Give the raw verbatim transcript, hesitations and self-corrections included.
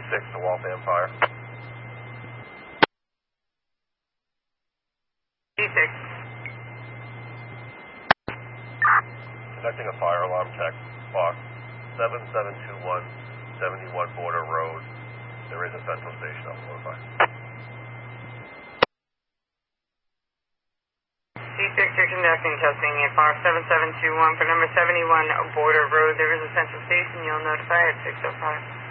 six to Waltham Fire. D six. Conducting a fire alarm check. Fox seven seven two one, seventy-one Border Road. There is a central station. I'll notify. D six, you're conducting testing at Fox seven seven two one for number seventy-one Border Road. There is a central station. You'll notify at six oh five.